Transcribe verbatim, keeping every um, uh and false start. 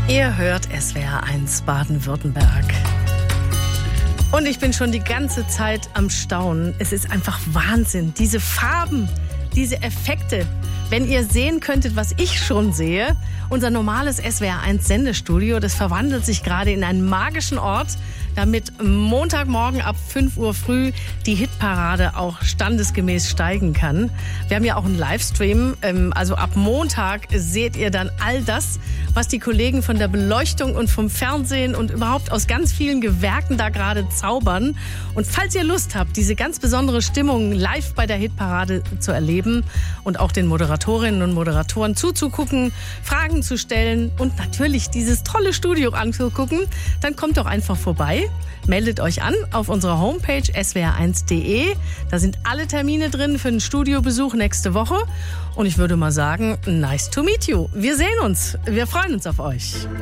Ihr hört S W R eins Baden-Württemberg. Und ich bin schon die ganze Zeit am Staunen. Es ist einfach Wahnsinn. Diese Farben, diese Effekte. Wenn ihr sehen könntet, was ich schon sehe, unser normales S W R eins Sendestudio, das verwandelt sich gerade in einen magischen Ort, damit Montagmorgen ab fünf Uhr früh die Hitparade auch standesgemäß steigen kann. Wir haben ja auch einen Livestream, also ab Montag seht ihr dann all das, was die Kollegen von der Beleuchtung und vom Fernsehen und überhaupt aus ganz vielen Gewerken da gerade zaubern. Und falls ihr Lust habt, diese ganz besondere Stimmung live bei der Hitparade zu erleben und auch den Moderatorinnen und Moderatoren zuzugucken, Fragen zu stellen und natürlich dieses tolle Studio anzugucken, dann kommt doch einfach vorbei. Meldet euch an auf unserer Homepage S W R eins Punkt de. Da sind alle Termine drin für einen Studiobesuch nächste Woche. Und ich würde mal sagen, nice to meet you. Wir sehen uns. Wir freuen uns auf euch.